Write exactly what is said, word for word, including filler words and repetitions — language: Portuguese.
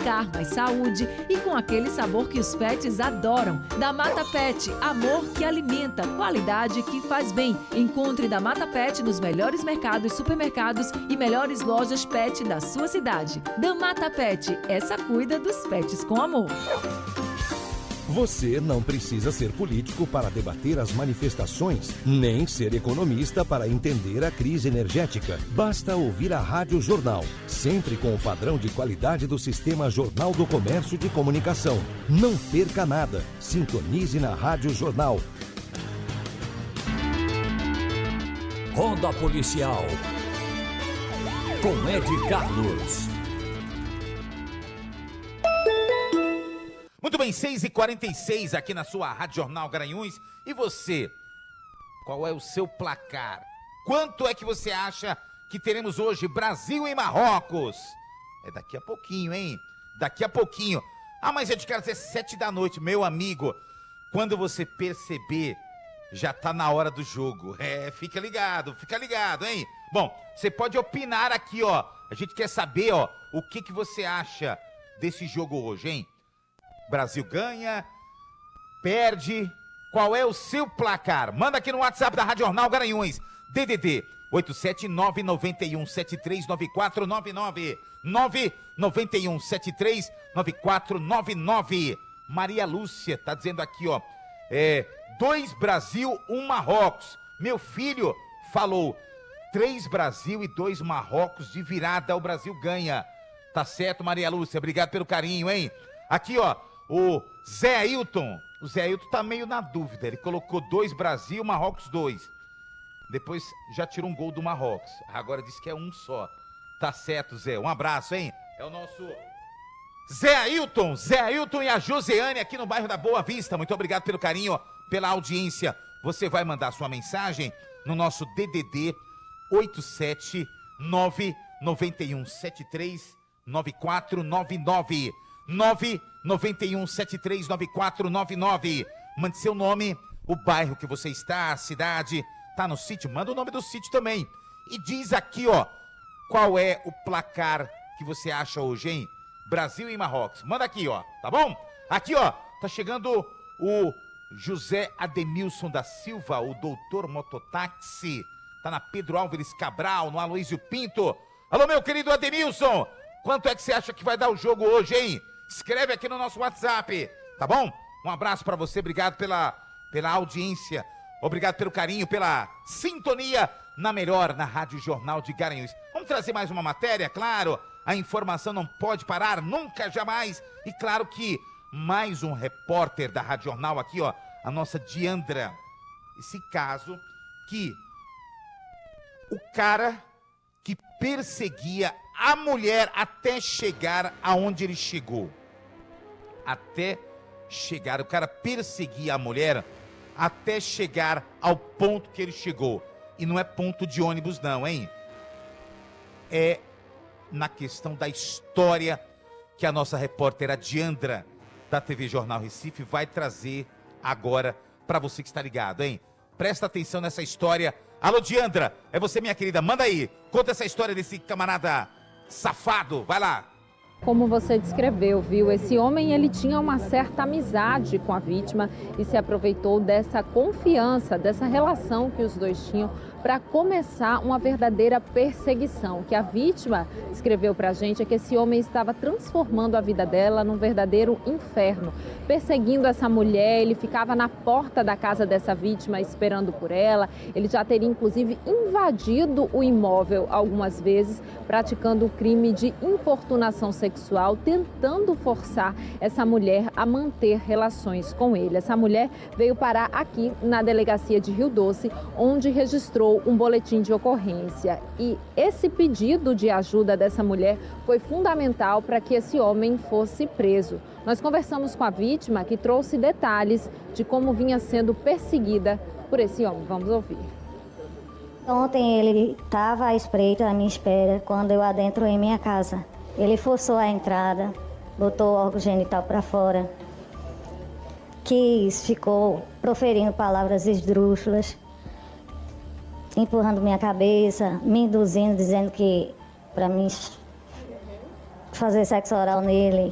brincar, mais saúde e com aquele sabor que os pets adoram. Da Mata Pet, amor que alimenta, qualidade que faz bem. Encontre da Mata Pet nos melhores mercados, supermercados e melhores lojas pet da sua cidade. Da Mata Pet, essa cuida dos pets com amor. Você não precisa ser político para debater as manifestações, nem ser economista para entender a crise energética. Basta ouvir a Rádio Jornal, sempre com o padrão de qualidade do Sistema Jornal do Comércio de Comunicação. Não perca nada. Sintonize na Rádio Jornal. Ronda Policial com Ed Carlos. Muito bem, seis e quarenta e seis aqui na sua Rádio Jornal Garanhuns. E você, qual é o seu placar? Quanto é que você acha que teremos hoje Brasil e Marrocos? É daqui a pouquinho, hein? Daqui a pouquinho. Ah, mas eu te quero dizer sete da noite, meu amigo. Quando você perceber, já tá na hora do jogo. É, fica ligado, fica ligado, hein? Bom, você pode opinar aqui, ó. A gente quer saber, ó, o que que você acha desse jogo hoje, hein? Brasil ganha, perde, qual é o seu placar? Manda aqui no WhatsApp da Rádio Jornal Garanhuns, D D D oito sete nove nove um sete três nove quatro nove nove, nove nove um sete três nove quatro nove nove. Maria Lúcia tá dizendo aqui, ó, é, dois Brasil, um Marrocos. Meu filho falou, três Brasil e dois Marrocos de virada, o Brasil ganha. Tá certo, Maria Lúcia, obrigado pelo carinho, hein? Aqui, ó, o Zé Ailton, o Zé Ailton tá meio na dúvida, ele colocou dois Brasil, Marrocos dois. Depois já tirou um gol do Marrocos, agora diz que é um só. Tá certo, Zé, um abraço, hein? É o nosso Zé Ailton, Zé Ailton e a Joseane aqui no bairro da Boa Vista. Muito obrigado pelo carinho, pela audiência. Você vai mandar sua mensagem no nosso D D D oito sete nove nove um sete três nove quatro nove nove. nove nove um sete três nove quatro nove nove. Mande seu nome, o bairro que você está, a cidade, tá no sítio, manda o nome do sítio também. E diz aqui, ó, qual é o placar que você acha hoje, hein? Brasil e Marrocos. Manda aqui, ó, tá bom? Aqui, ó, tá chegando o José Ademilson da Silva, o doutor Mototáxi. Tá na Pedro Álvares Cabral, no Aloísio Pinto. Alô, meu querido Ademilson, quanto é que você acha que vai dar o jogo hoje, hein? Escreve aqui no nosso WhatsApp, tá bom? Um abraço pra você, obrigado pela, pela audiência, obrigado pelo carinho, pela sintonia na melhor, na Rádio Jornal de Garanhuns. Vamos trazer mais uma matéria, claro, a informação não pode parar, nunca, jamais. E claro que mais um repórter da Rádio Jornal aqui, ó, a nossa Diandra. Esse caso que o cara que perseguia a mulher até chegar aonde ele chegou. Até chegar, o cara perseguia a mulher até chegar ao ponto que ele chegou. E não é ponto de ônibus não, hein? É na questão da história que a nossa repórter, a Diandra, da T V Jornal Recife, vai trazer agora para você que está ligado, hein? Presta atenção nessa história. Alô, Diandra, é você, minha querida, manda aí. Conta essa história desse camarada safado, vai lá. Como você descreveu, viu? Esse homem, ele tinha uma certa amizade com a vítima e se aproveitou dessa confiança, dessa relação que os dois tinham para começar uma verdadeira perseguição. O que a vítima escreveu para a gente é que esse homem estava transformando a vida dela num verdadeiro inferno, perseguindo essa mulher. Ele ficava na porta da casa dessa vítima esperando por ela. Ele já teria inclusive invadido o imóvel algumas vezes, praticando o crime de importunação sexual, tentando forçar essa mulher a manter relações com ele. Essa mulher veio parar aqui na delegacia de Rio Doce, onde registrou um boletim de ocorrência. E esse pedido de ajuda dessa mulher foi fundamental para que esse homem fosse preso. Nós conversamos com a vítima, que trouxe detalhes de como vinha sendo perseguida por esse homem. Vamos ouvir. Ontem ele estava à espreita, à minha espera, quando eu adentro em minha casa. Ele forçou a entrada, botou o órgão genital para fora, quis, ficou proferindo palavras esdrúxulas, empurrando minha cabeça, me induzindo, dizendo que para mim fazer sexo oral nele